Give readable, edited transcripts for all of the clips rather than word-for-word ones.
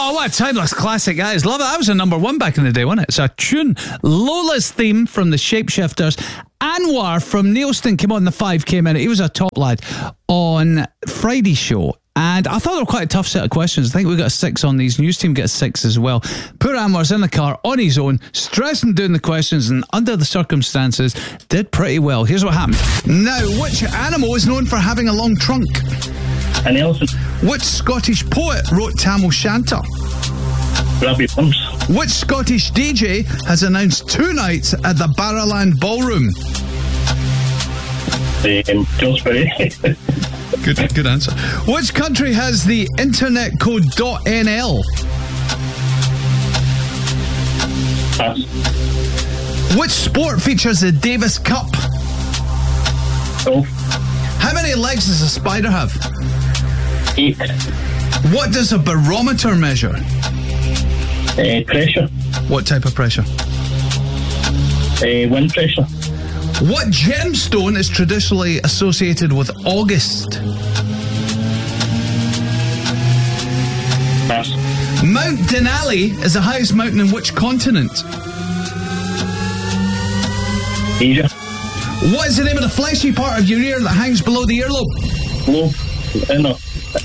Oh, what a timeless classic that is. Love it. That was a number one back in the day, wasn't it? It's a tune. Lola's theme from the Shapeshifters. Anwar from Neilston came on the 5K minute. He was a top lad on Friday's show. And I thought they were quite a tough set of questions. I think we got a 6 on these. News team get a 6 as well. Poor Anwar's in the car on his own, stressing doing the questions, and under the circumstances, did pretty well. Here's what happened. Now, which animal is known for having a long trunk? An elephant. Which Scottish poet wrote Tam O'Shanter? Robbie Williams. Which Scottish DJ has announced 2 nights at the Barrowland Ballroom? Pillsbury. Good answer. Which country has the internet code .nl? Pass. Which sport features the Davis Cup? Golf. How many legs does a spider have? 8. What does a barometer measure? Pressure. What type of pressure? Wind pressure. What gemstone is traditionally associated with August? Pass. Mount Denali is the highest mountain in which continent? Asia. What is the name of the fleshy part of your ear that hangs below the earlobe? Lobe. Inner.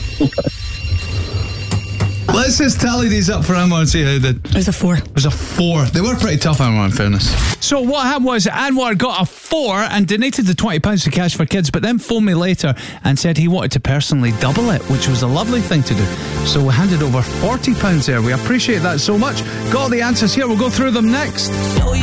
Let's just tally these up for Anwar and see how he did. It was a 4. It was a 4. They were pretty tough, Anwar, in fairness. So what happened was Anwar got a 4 and donated the £20 to Cash for Kids, but then phoned me later and said he wanted to personally double it, which was a lovely thing to do. So we handed over £40 there. We appreciate that so much. Got all the answers here. We'll go through them next.